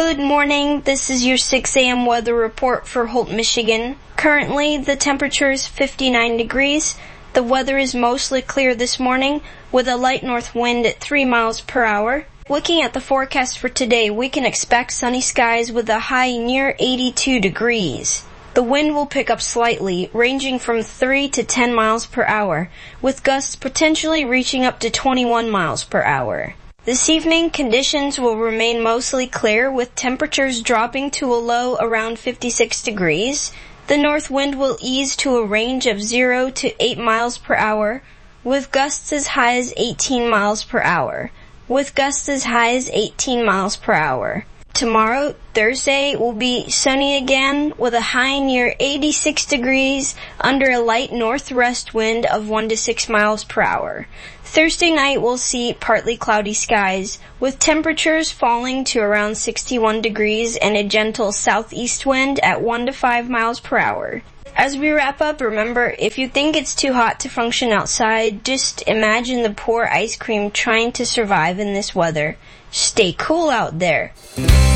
Good morning, this is your 6 a.m. weather report for Holt, Michigan. Currently, the temperature is 59 degrees. The weather is mostly clear this morning with a light north wind at 3 miles per hour. Looking at the forecast for today, we can expect sunny skies with a high near 82 degrees. The wind will pick up slightly, ranging from 3 to 10 miles per hour, with gusts potentially reaching up to 21 miles per hour. This evening, conditions will remain mostly clear, with temperatures dropping to a low around 56 degrees. The north wind will ease to a range of 0 to 8 miles per hour, with gusts as high as 18 miles per hour. Tomorrow, Thursday, will be sunny again with a high near 86 degrees under a light northwest wind of 1 to 6 miles per hour. Thursday night we'll see partly cloudy skies, with temperatures falling to around 61 degrees and a gentle southeast wind at 1 to 5 miles per hour. As we wrap up, remember, if you think it's too hot to function outside, just imagine the poor ice cream trying to survive in this weather. Stay cool out there.